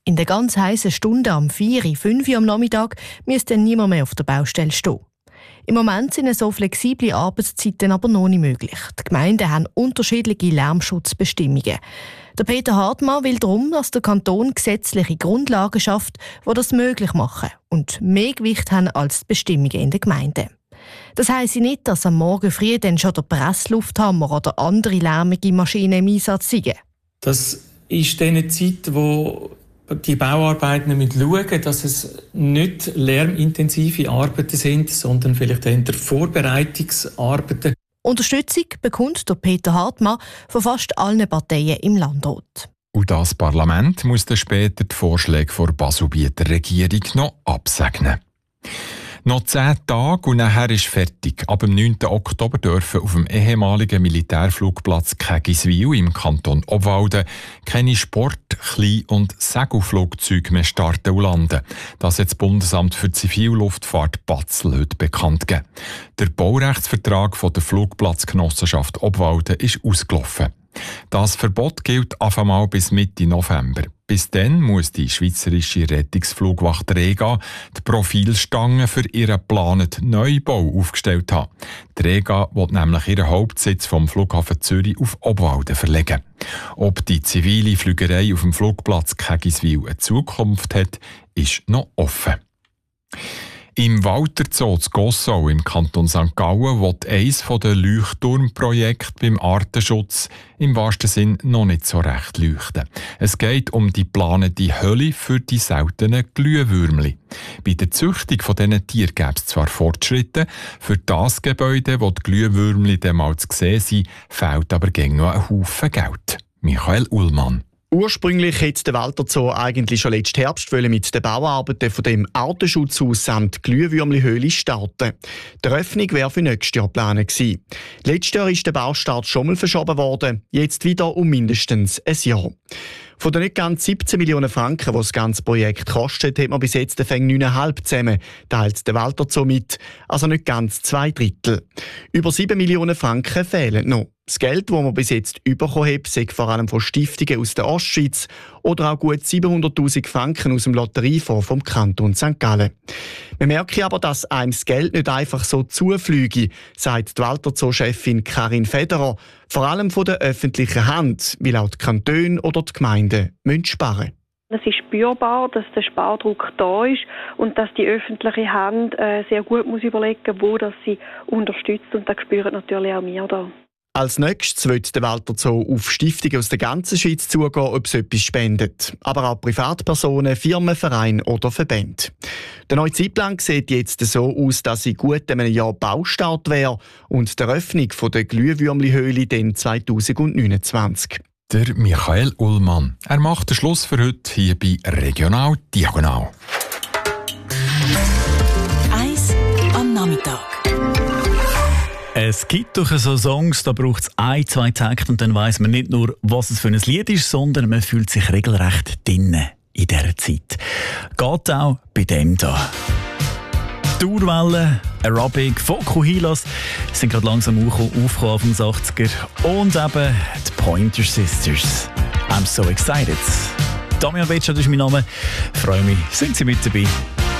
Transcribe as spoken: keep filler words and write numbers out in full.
In der ganz heißen Stunde am vier, fünf Uhr am Nachmittag müsste dann niemand mehr auf der Baustelle stehen. Im Moment sind so flexible Arbeitszeiten aber noch nicht möglich. Die Gemeinden haben unterschiedliche Lärmschutzbestimmungen. Der Peter Hartmann will darum, dass der Kanton gesetzliche Grundlagen schafft, die das möglich machen und mehr Gewicht haben als die Bestimmungen in den Gemeinden. Das heisst nicht, dass am Morgen früh dann schon der Presslufthammer oder andere lärmige Maschinen im Einsatz sind. Das ist eine Zeit, wo die Bauarbeiten schauen müssen, dass es nicht lärmintensive Arbeiten sind, sondern vielleicht eher Vorbereitungsarbeiten. Unterstützung bekommt der Peter Hartmann von fast allen Parteien im Landrat. Und das Parlament muss dann später die Vorschläge der Baselbieter Regierung noch absegnen. Noch zehn Tage und nachher ist fertig. Ab dem neunten Oktober dürfen auf dem ehemaligen Militärflugplatz Kägiswil im Kanton Obwalden keine Sport-, Klein- und Segelflugzeuge mehr starten und landen. Das hat das Bundesamt für Zivilluftfahrt Batzel heute bekannt gegeben. Der Baurechtsvertrag von der Flugplatzgenossenschaft Obwalden ist ausgelaufen. Das Verbot gilt auf einmal bis Mitte November. Bis dann muss die schweizerische Rettungsflugwacht Rega die Profilstangen für ihren geplanten Neubau aufgestellt haben. Die Rega will nämlich ihren Hauptsitz vom Flughafen Zürich auf Obwalden verlegen. Ob die zivile Flügerei auf dem Flugplatz Kägiswil eine Zukunft hat, ist noch offen. Im Walterzoo zu Gossau im Kanton Sankt Gallen will eines der Leuchtturmprojekte beim Artenschutz im wahrsten Sinn noch nicht so recht leuchten. Es geht um die geplante Höhle für die seltenen Glühwürmli. Bei der Züchtung von diesen Tieren gäbe es zwar Fortschritte, für das Gebäude, wo die Glühwürmli dann mal zu sehen sind, fehlt aber gegen noch ein Haufen Geld. Michael Ullmann. Ursprünglich hätte der Walterzoo eigentlich schon letzten Herbst mit den Bauarbeiten von dem Artenschutzhaus samt Glühwürmli-Höhle starten. Die Eröffnung wäre für nächstes Jahr geplant gewesen. Letztes Jahr ist der Baustart schon mal verschoben worden, jetzt wieder um mindestens ein Jahr. Von den nicht ganz siebzehn Millionen Franken, die das ganze Projekt kostet, hat man bis jetzt neun Komma fünf zusammen, teilt der Walterzoo mit, also nicht ganz zwei Drittel. Über sieben Millionen Franken fehlen noch. Das Geld, das man bis jetzt bekommen hat, sei vor allem von Stiftungen aus der Ostschweiz oder auch gut siebenhunderttausend Franken aus dem Lotteriefonds vom Kanton Sankt Gallen. Man merke aber, dass einem das Geld nicht einfach so zufliege, sagt die Walterzoo-Chefin Karin Federer, vor allem von der öffentlichen Hand, weil auch die Kantone oder die Gemeinden müssen sparen. Es ist spürbar, dass der Spardruck da ist und dass die öffentliche Hand äh, sehr gut muss überlegen, wo das sie unterstützt, und das spüren natürlich auch wir da. Als nächstes wird der Walterzoo auf Stiftungen aus der ganzen Schweiz zugehen, ob sie etwas spendet. Aber auch Privatpersonen, Firmen, Vereine oder Verbände. Der neue Zeitplan sieht jetzt so aus, dass in gut einem Jahr Baustart wäre und die Eröffnung der Glühwürmli-Höhle dann zwanzig neunundzwanzig. Der Michael Ullmann. Er macht den Schluss für heute hier bei Regional Diagonal. Eis am Nachmittag. Es gibt doch so Songs, da braucht es ein, zwei Takte und dann weiss man nicht nur, was es für ein Lied ist, sondern man fühlt sich regelrecht drinnen in dieser Zeit. Geht auch bei dem hier. Dauerwelle, Aerobic, Fokuhilas sind gerade langsam aufgekommen auf den achtziger und eben die Pointer Sisters. I'm so excited. Damian Wetscher ist mein Name. Ich freue mich, sind Sie mit dabei?